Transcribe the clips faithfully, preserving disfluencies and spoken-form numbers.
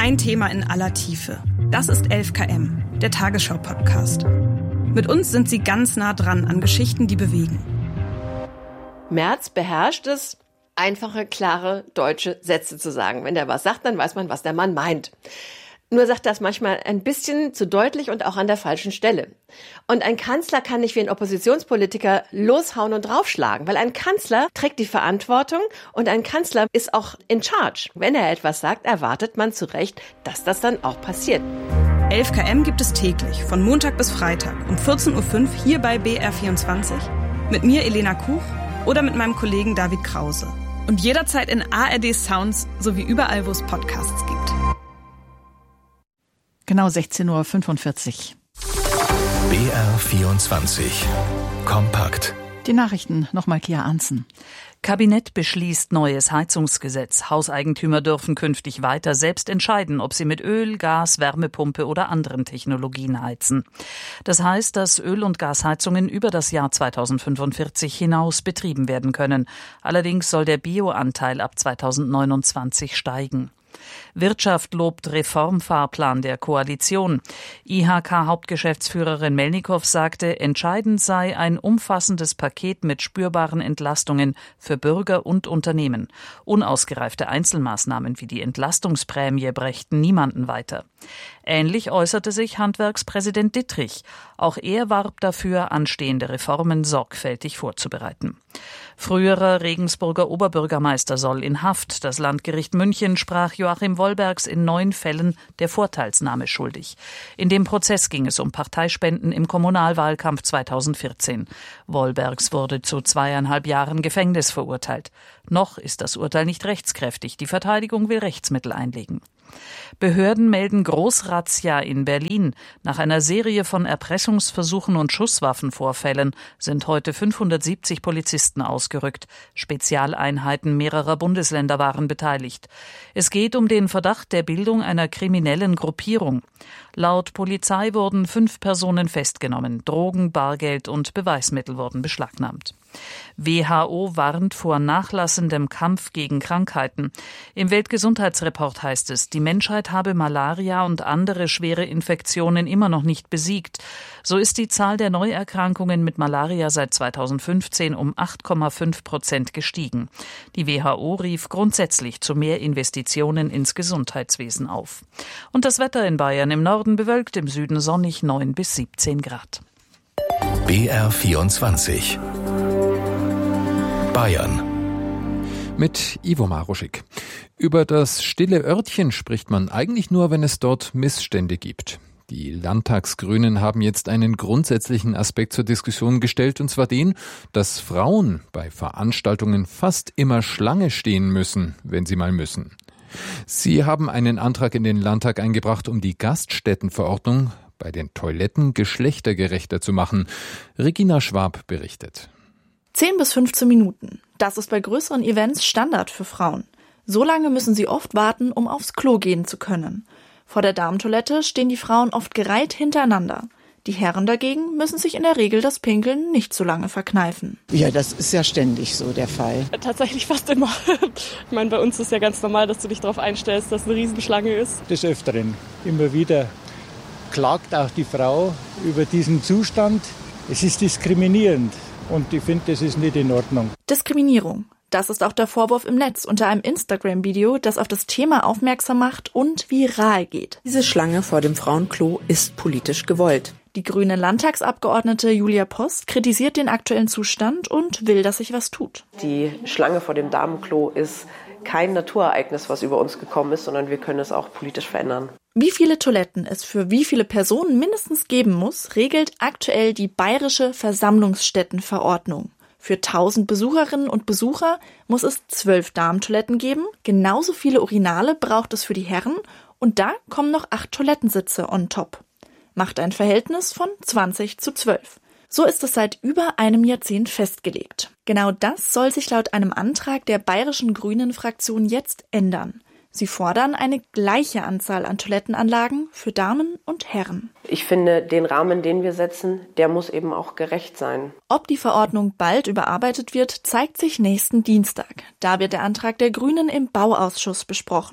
Ein Thema in aller Tiefe. Das ist elf Kilometer, der Tagesschau-Podcast. Mit uns sind Sie ganz nah dran an Geschichten, die bewegen. Merz beherrscht es, einfache, klare deutsche Sätze zu sagen. Wenn der was sagt, dann weiß man, was der Mann meint. Nur sagt das manchmal ein bisschen zu deutlich und auch an der falschen Stelle. Und ein Kanzler kann nicht wie ein Oppositionspolitiker loshauen und draufschlagen, weil ein Kanzler trägt die Verantwortung und ein Kanzler ist auch in charge. Wenn er etwas sagt, erwartet man zu Recht, dass das dann auch passiert. elf Kilometer gibt es täglich, von Montag bis Freitag um vierzehn Uhr fünf hier bei B R vierundzwanzig, mit mir Elena Kuch oder mit meinem Kollegen David Krause. Und jederzeit in A R D Sounds sowie überall, wo es Podcasts gibt. Genau sechzehn Uhr fünfundvierzig. B R vierundzwanzig. Kompakt. Die Nachrichten nochmal Kia Arntzen. Kabinett beschließt neues Heizungsgesetz. Hauseigentümer dürfen künftig weiter selbst entscheiden, ob sie mit Öl, Gas, Wärmepumpe oder anderen Technologien heizen. Das heißt, dass Öl- und Gasheizungen über das Jahr zweitausendfünfundvierzig hinaus betrieben werden können. Allerdings soll der Bioanteil ab zweitausendneunundzwanzig steigen. Wirtschaft lobt Reformfahrplan der Koalition. I H K-Hauptgeschäftsführerin Melnikow sagte, entscheidend sei ein umfassendes Paket mit spürbaren Entlastungen für Bürger und Unternehmen. Unausgereifte Einzelmaßnahmen wie die Entlastungsprämie brächten niemanden weiter. Ähnlich äußerte sich Handwerkspräsident Dittrich. Auch er warb dafür, anstehende Reformen sorgfältig vorzubereiten. Früherer Regensburger Oberbürgermeister soll in Haft. Das Landgericht München sprach Joachim Wollbergs in neun Fällen der Vorteilsnahme schuldig. In dem Prozess ging es um Parteispenden im Kommunalwahlkampf zweitausendvierzehn. Wollbergs wurde zu zweieinhalb Jahren Gefängnis verurteilt. Noch ist das Urteil nicht rechtskräftig. Die Verteidigung will Rechtsmittel einlegen. Behörden melden Großrazzia in Berlin. Nach einer Serie von Erpressungsversuchen und Schusswaffenvorfällen sind heute fünfhundertsiebzig Polizisten ausgerückt. Spezialeinheiten mehrerer Bundesländer waren beteiligt. Es geht um den Verdacht der Bildung einer kriminellen Gruppierung. Laut Polizei wurden fünf Personen festgenommen. Drogen, Bargeld und Beweismittel wurden beschlagnahmt. W H O warnt vor nachlassendem Kampf gegen Krankheiten. Im Weltgesundheitsreport heißt es, die Menschheit habe Malaria und andere schwere Infektionen immer noch nicht besiegt. So ist die Zahl der Neuerkrankungen mit Malaria seit zweitausendfünfzehn um acht Komma fünf Prozent gestiegen. Die W H O rief grundsätzlich zu mehr Investitionen ins Gesundheitswesen auf. Und das Wetter in Bayern: im Norden bewölkt, im Süden sonnig, neun bis siebzehn Grad. B R vierundzwanzig. Bayern. Mit Ivo Maruschik. Über das stille Örtchen spricht man eigentlich nur, wenn es dort Missstände gibt. Die Landtagsgrünen haben jetzt einen grundsätzlichen Aspekt zur Diskussion gestellt, und zwar den, dass Frauen bei Veranstaltungen fast immer Schlange stehen müssen, wenn sie mal müssen. Sie haben einen Antrag in den Landtag eingebracht, um die Gaststättenverordnung bei den Toiletten geschlechtergerechter zu machen. Regina Schwab berichtet. zehn bis fünfzehn Minuten. Das ist bei größeren Events Standard für Frauen. So lange müssen sie oft warten, um aufs Klo gehen zu können. Vor der Damentoilette stehen die Frauen oft gereiht hintereinander. Die Herren dagegen müssen sich in der Regel das Pinkeln nicht so lange verkneifen. Ja, das ist ja ständig so der Fall. Tatsächlich fast immer. Ich meine, bei uns ist ja ganz normal, dass du dich darauf einstellst, dass eine Riesenschlange ist. Des Öfteren. Immer wieder klagt auch die Frau über diesen Zustand. Es ist diskriminierend. Und ich finde, das ist nicht in Ordnung. Diskriminierung. Das ist auch der Vorwurf im Netz unter einem Instagram-Video, das auf das Thema aufmerksam macht und viral geht. Diese Schlange vor dem Frauenklo ist politisch gewollt. Die grüne Landtagsabgeordnete Julia Post kritisiert den aktuellen Zustand und will, dass sich was tut. Die Schlange vor dem Damenklo ist kein Naturereignis, was über uns gekommen ist, sondern wir können es auch politisch verändern. Wie viele Toiletten es für wie viele Personen mindestens geben muss, regelt aktuell die Bayerische Versammlungsstättenverordnung. Für tausend Besucherinnen und Besucher muss es zwölf Damentoiletten geben, genauso viele Urinale braucht es für die Herren und da kommen noch acht Toilettensitze on top. Macht ein Verhältnis von zwanzig zu zwölf. So ist es seit über einem Jahrzehnt festgelegt. Genau das soll sich laut einem Antrag der bayerischen Grünen-Fraktion jetzt ändern. Sie fordern eine gleiche Anzahl an Toilettenanlagen für Damen und Herren. Ich finde, den Rahmen, den wir setzen, der muss eben auch gerecht sein. Ob die Verordnung bald überarbeitet wird, zeigt sich nächsten Dienstag. Da wird der Antrag der Grünen im Bauausschuss besprochen.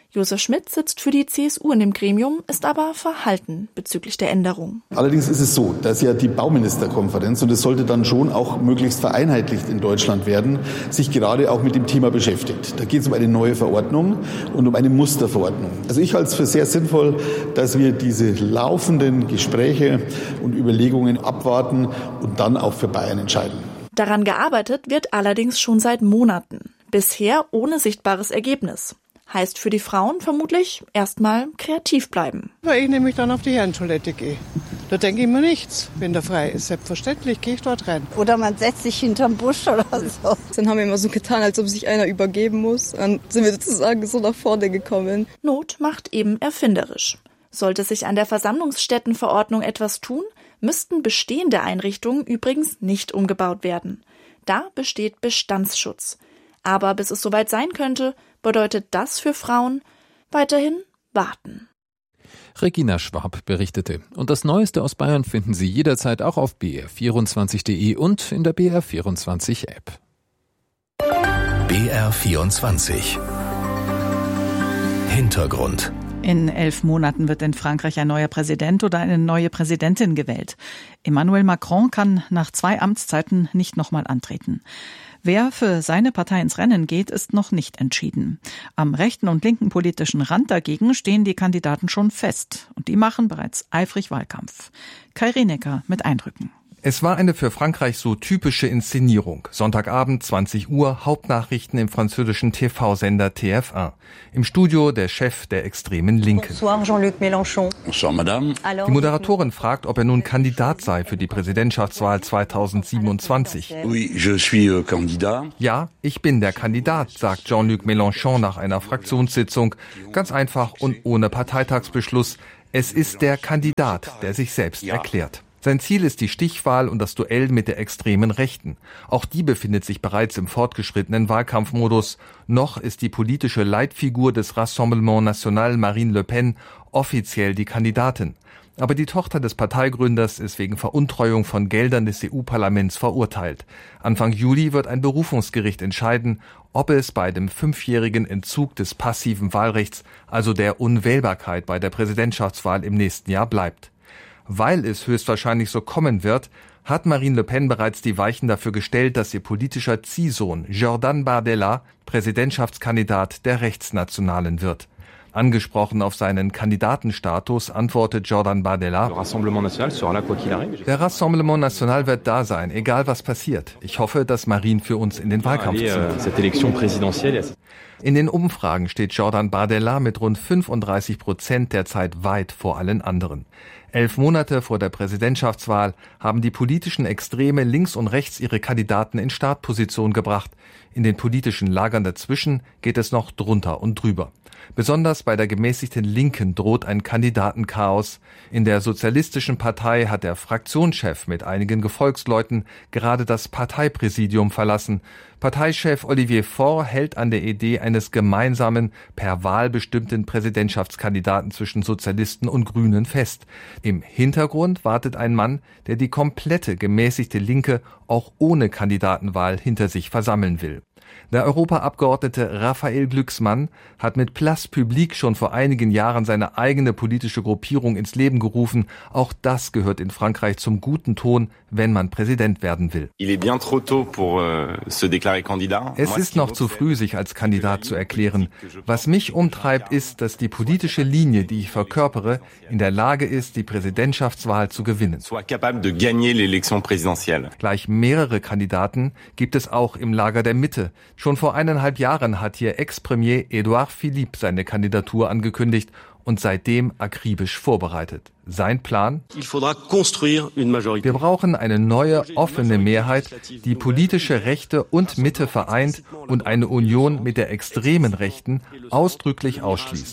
Josef Schmidt sitzt für die C S U in dem Gremium, ist aber verhalten bezüglich der Änderung. Allerdings ist es so, dass ja die Bauministerkonferenz, und es sollte dann schon auch möglichst vereinheitlicht in Deutschland werden, sich gerade auch mit dem Thema beschäftigt. Da geht es um eine neue Verordnung und um eine Musterverordnung. Also ich halte es für sehr sinnvoll, dass wir diese laufenden Gespräche und Überlegungen abwarten und dann auch für Bayern entscheiden. Daran gearbeitet wird allerdings schon seit Monaten. Bisher ohne sichtbares Ergebnis. Heißt für die Frauen vermutlich erstmal kreativ bleiben. Weil ich nämlich dann auf die Herrentoilette gehe. Da denke ich mir nichts, wenn der frei ist. Selbstverständlich gehe ich dort rein. Oder man setzt sich hinterm Busch oder so. Dann haben wir immer so getan, als ob sich einer übergeben muss. Dann sind wir sozusagen so nach vorne gekommen. Not macht eben erfinderisch. Sollte sich an der Versammlungsstättenverordnung etwas tun, müssten bestehende Einrichtungen übrigens nicht umgebaut werden. Da besteht Bestandsschutz. Aber bis es soweit sein könnte, bedeutet das für Frauen weiterhin warten. Regina Schwab berichtete. Und das Neueste aus Bayern finden Sie jederzeit auch auf b r vierundzwanzig punkt d e und in der B R vierundzwanzig App. B R vierundzwanzig. Hintergrund. In elf Monaten wird in Frankreich ein neuer Präsident oder eine neue Präsidentin gewählt. Emmanuel Macron kann nach zwei Amtszeiten nicht nochmal antreten. Wer für seine Partei ins Rennen geht, ist noch nicht entschieden. Am rechten und linken politischen Rand dagegen stehen die Kandidaten schon fest. Und die machen bereits eifrig Wahlkampf. Kai Rienecker mit Eindrücken. Es war eine für Frankreich so typische Inszenierung. Sonntagabend, zwanzig Uhr, Hauptnachrichten im französischen T V-Sender T F eins. Im Studio der Chef der extremen Linken. Bonsoir, Jean-Luc Mélenchon. Bonsoir, Madame. Die Moderatorin fragt, ob er nun Kandidat sei für die Präsidentschaftswahl zweitausendsiebenundzwanzig. Oui, je suis candidat. Ja, ich bin der Kandidat, sagt Jean-Luc Mélenchon nach einer Fraktionssitzung. Ganz einfach und ohne Parteitagsbeschluss. Es ist der Kandidat, der sich selbst erklärt. Sein Ziel ist die Stichwahl und das Duell mit der extremen Rechten. Auch die befindet sich bereits im fortgeschrittenen Wahlkampfmodus. Noch ist die politische Leitfigur des Rassemblement National, Marine Le Pen, offiziell die Kandidatin. Aber die Tochter des Parteigründers ist wegen Veruntreuung von Geldern des E U-Parlaments verurteilt. Anfang Juli wird ein Berufungsgericht entscheiden, ob es bei dem fünfjährigen Entzug des passiven Wahlrechts, also der Unwählbarkeit bei der Präsidentschaftswahl im nächsten Jahr bleibt. Weil es höchstwahrscheinlich so kommen wird, hat Marine Le Pen bereits die Weichen dafür gestellt, dass ihr politischer Ziehsohn Jordan Bardella Präsidentschaftskandidat der Rechtsnationalen wird. Angesprochen auf seinen Kandidatenstatus antwortet Jordan Bardella: Der Rassemblement National wird da sein, egal was passiert. Ich hoffe, dass Marine für uns in den Wahlkampf zieht. In den Umfragen steht Jordan Bardella mit rund fünfunddreißig Prozent derzeit weit vor allen anderen. Elf Monate vor der Präsidentschaftswahl haben die politischen Extreme links und rechts ihre Kandidaten in Startposition gebracht. In den politischen Lagern dazwischen geht es noch drunter und drüber. Besonders bei der gemäßigten Linken droht ein Kandidatenchaos. In der Sozialistischen Partei hat der Fraktionschef mit einigen Gefolgsleuten gerade das Parteipräsidium verlassen. Parteichef Olivier Faure hält an der Idee eines gemeinsamen, per Wahl bestimmten Präsidentschaftskandidaten zwischen Sozialisten und Grünen fest. Im Hintergrund wartet ein Mann, der die komplette gemäßigte Linke auch ohne Kandidatenwahl hinter sich versammeln will. Der Europaabgeordnete Raphael Glucksmann hat mit Place Publique schon vor einigen Jahren seine eigene politische Gruppierung ins Leben gerufen. Auch das gehört in Frankreich zum guten Ton, wenn man Präsident werden will. Es ist noch zu früh, sich als Kandidat zu erklären. Was mich umtreibt, ist, dass die politische Linie, die ich verkörpere, in der Lage ist, die Präsidentschaftswahl zu gewinnen. Gleich mehrere Kandidaten gibt es auch im Lager der Mitte. Schon vor eineinhalb Jahren hat hier Ex-Premier Édouard Philippe seine Kandidatur angekündigt und seitdem akribisch vorbereitet. Sein Plan? Wir brauchen eine neue, offene Mehrheit, die politische Rechte und Mitte vereint und eine Union mit der extremen Rechten ausdrücklich ausschließt.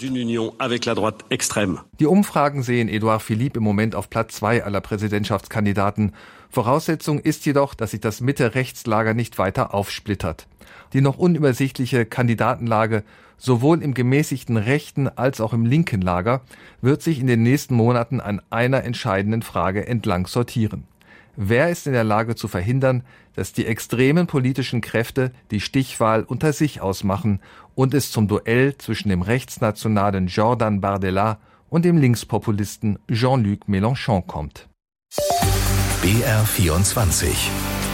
Die Umfragen sehen Édouard Philippe im Moment auf Platz zwei aller Präsidentschaftskandidaten. Voraussetzung ist jedoch, dass sich das Mitte-Rechts-Lager nicht weiter aufsplittert. Die noch unübersichtliche Kandidatenlage sowohl im gemäßigten rechten als auch im linken Lager wird sich in den nächsten Monaten an einer entscheidenden Frage entlang sortieren. Wer ist in der Lage zu verhindern, dass die extremen politischen Kräfte die Stichwahl unter sich ausmachen und es zum Duell zwischen dem rechtsnationalen Jordan Bardella und dem Linkspopulisten Jean-Luc Mélenchon kommt? B R vierundzwanzig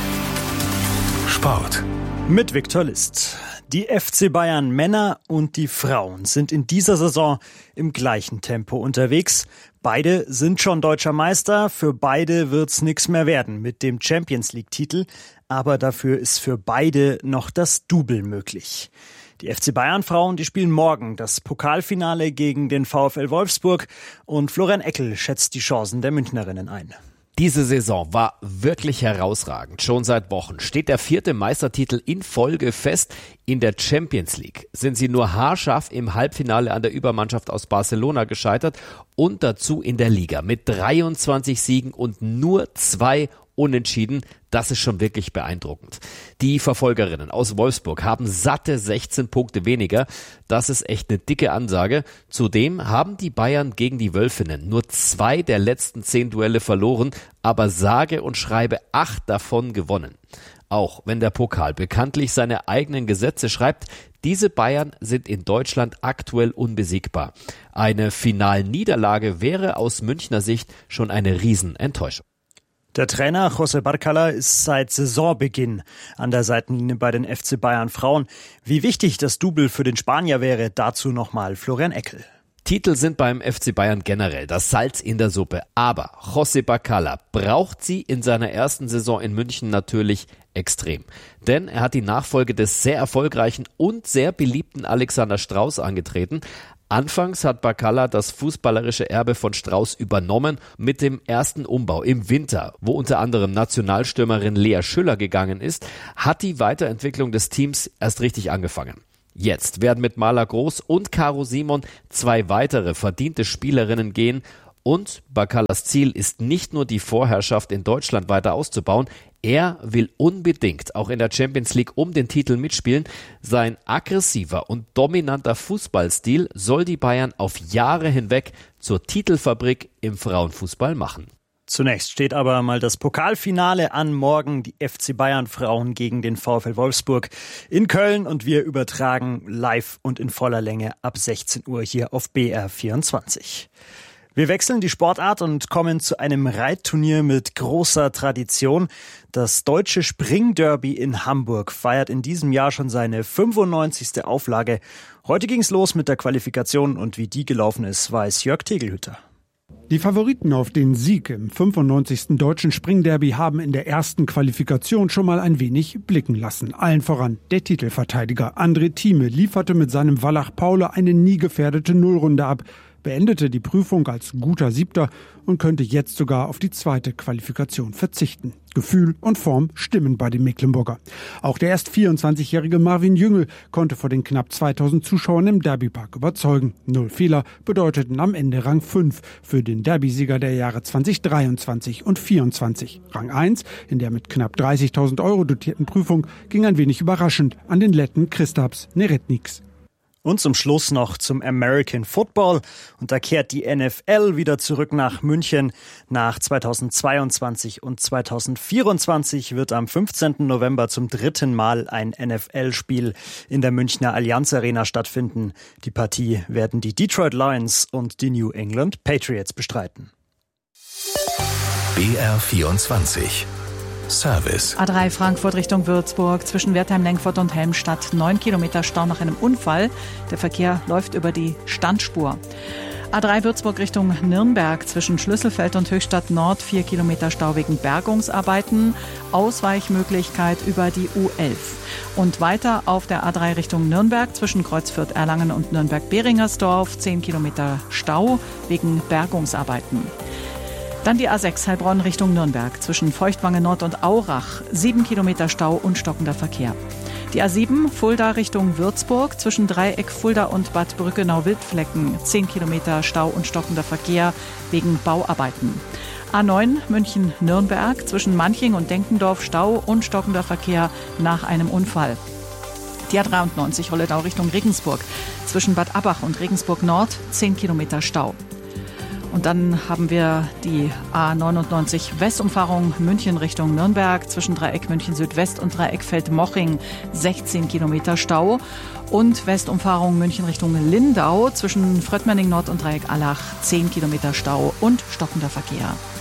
Sport mit Viktor List. Die F C Bayern Männer und die Frauen sind in dieser Saison im gleichen Tempo unterwegs. Beide sind schon deutscher Meister. Für beide wird's nix mehr werden mit dem Champions-League-Titel. Aber dafür ist für beide noch das Double möglich. Die F C Bayern Frauen, die spielen morgen das Pokalfinale gegen den VfL Wolfsburg. Und Florian Eckel schätzt die Chancen der Münchnerinnen ein. Diese Saison war wirklich herausragend. Schon seit Wochen steht der vierte Meistertitel in Folge fest. In der Champions League sind sie nur haarscharf im Halbfinale an der Übermannschaft aus Barcelona gescheitert und dazu in der Liga mit dreiundzwanzig Siegen und nur zwei Unentschieden. Das ist schon wirklich beeindruckend. Die Verfolgerinnen aus Wolfsburg haben satte sechzehn Punkte weniger. Das ist echt eine dicke Ansage. Zudem haben die Bayern gegen die Wölfinnen nur zwei der letzten zehn Duelle verloren, aber sage und schreibe acht davon gewonnen. Auch wenn der Pokal bekanntlich seine eigenen Gesetze schreibt, diese Bayern sind in Deutschland aktuell unbesiegbar. Eine Finalniederlage wäre aus Münchner Sicht schon eine Riesenenttäuschung. Der Trainer José Barcala ist seit Saisonbeginn an der Seitenlinie bei den F C Bayern Frauen. Wie wichtig das Double für den Spanier wäre, dazu nochmal Florian Eckel. Titel sind beim F C Bayern generell das Salz in der Suppe. Aber José Barcala braucht sie in seiner ersten Saison in München natürlich extrem. Denn er hat die Nachfolge des sehr erfolgreichen und sehr beliebten Alexander Strauß angetreten. Anfangs hat Barcala das fußballerische Erbe von Strauß übernommen mit dem ersten Umbau im Winter, wo unter anderem Nationalstürmerin Lea Schüller gegangen ist, hat die Weiterentwicklung des Teams erst richtig angefangen. Jetzt werden mit Marla Groß und Caro Simon zwei weitere verdiente Spielerinnen gehen und Barcalas Ziel ist nicht nur die Vorherrschaft in Deutschland weiter auszubauen, er will unbedingt auch in der Champions League um den Titel mitspielen. Sein aggressiver und dominanter Fußballstil soll die Bayern auf Jahre hinweg zur Titelfabrik im Frauenfußball machen. Zunächst steht aber mal das Pokalfinale an. Morgen die F C Bayern Frauen gegen den VfL Wolfsburg in Köln und wir übertragen live und in voller Länge ab sechzehn Uhr hier auf B R vierundzwanzig. Wir wechseln die Sportart und kommen zu einem Reitturnier mit großer Tradition. Das Deutsche Springderby in Hamburg feiert in diesem Jahr schon seine fünfundneunzigste Auflage. Heute ging's los mit der Qualifikation und wie die gelaufen ist, weiß Jörg Tegelhütter. Die Favoriten auf den Sieg im fünfundneunzigsten Deutschen Springderby haben in der ersten Qualifikation schon mal ein wenig blicken lassen. Allen voran der Titelverteidiger André Thieme lieferte mit seinem Wallach Paule eine nie gefährdete Nullrunde ab, beendete die Prüfung als guter Siebter und könnte jetzt sogar auf die zweite Qualifikation verzichten. Gefühl und Form stimmen bei dem Mecklenburger. Auch der erst vierundzwanzigjährige Marvin Jüngel konnte vor den knapp zweitausend Zuschauern im Derbypark überzeugen. Null Fehler bedeuteten am Ende Rang fünf für den Derbysieger der Jahre zweitausenddreiundzwanzig und vierundzwanzig. Rang eins in der mit knapp dreißigtausend Euro dotierten Prüfung ging ein wenig überraschend an den Letten Kristaps Neretniks. Und zum Schluss noch zum American Football. Und da kehrt die N F L wieder zurück nach München. Nach zweitausendzweiundzwanzig und zweitausendvierundzwanzig wird am fünfzehnten November zum dritten Mal ein N F L-Spiel in der Münchner Allianz Arena stattfinden. Die Partie werden die Detroit Lions und die New England Patriots bestreiten. B R vierundzwanzig Service. A drei Frankfurt Richtung Würzburg zwischen Wertheim-Lengfurt und Helmstadt. Neun Kilometer Stau nach einem Unfall. Der Verkehr läuft über die Standspur. A drei Würzburg Richtung Nürnberg zwischen Schlüsselfeld und Höchstadt Nord. Vier Kilometer Stau wegen Bergungsarbeiten. Ausweichmöglichkeit über die U elf. Und weiter auf der A drei Richtung Nürnberg zwischen Kreuzfürth-Erlangen und Nürnberg-Beringersdorf. Zehn Kilometer Stau wegen Bergungsarbeiten. Dann die A sechs Heilbronn Richtung Nürnberg zwischen Feuchtwange Nord und Aurach. Sieben Kilometer Stau und stockender Verkehr. Die A sieben Fulda Richtung Würzburg zwischen Dreieck Fulda und Bad Brückenau-Wildflecken. Zehn Kilometer Stau und stockender Verkehr wegen Bauarbeiten. A neun München-Nürnberg zwischen Manching und Denkendorf. Stau und stockender Verkehr nach einem Unfall. Die A dreiundneunzig Rolledau Richtung Regensburg zwischen Bad Abbach und Regensburg Nord. Zehn Kilometer Stau. Und dann haben wir die A neunundneunzig Westumfahrung München Richtung Nürnberg zwischen Dreieck München Südwest und Dreieck Feldmoching sechzehn Kilometer Stau. Und Westumfahrung München Richtung Lindau zwischen Fröttmenning Nord und Dreieck Allach zehn Kilometer Stau und stockender Verkehr.